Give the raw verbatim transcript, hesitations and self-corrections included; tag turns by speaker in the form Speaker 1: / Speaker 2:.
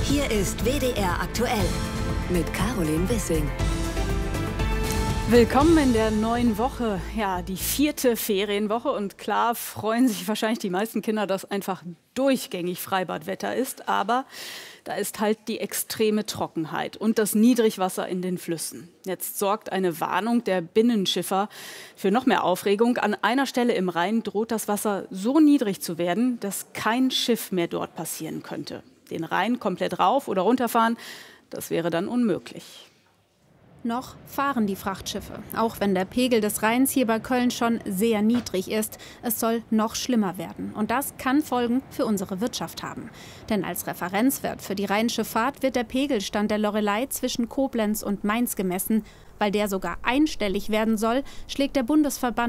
Speaker 1: Hier ist W D R aktuell mit Caroline Wissing.
Speaker 2: Willkommen in der neuen Woche, ja, die vierte Ferienwoche. Und klar freuen sich wahrscheinlich die meisten Kinder, dass einfach durchgängig Freibadwetter ist. Aber da ist halt die extreme Trockenheit und das Niedrigwasser in den Flüssen. Jetzt sorgt eine Warnung der Binnenschiffer für noch mehr Aufregung. An einer Stelle im Rhein droht das Wasser so niedrig zu werden, dass kein Schiff mehr dort passieren könnte. Den Rhein komplett rauf oder runterfahren, das wäre dann unmöglich.
Speaker 3: Noch fahren die Frachtschiffe, auch wenn der Pegel des Rheins hier bei Köln schon sehr niedrig ist. Es soll noch schlimmer werden. Und das kann Folgen für unsere Wirtschaft haben. Denn als Referenzwert für die rheinische Fahrt wird der Pegelstand der Loreley zwischen Koblenz und Mainz gemessen. Weil der sogar einstellig werden soll, schlägt der Bundesverband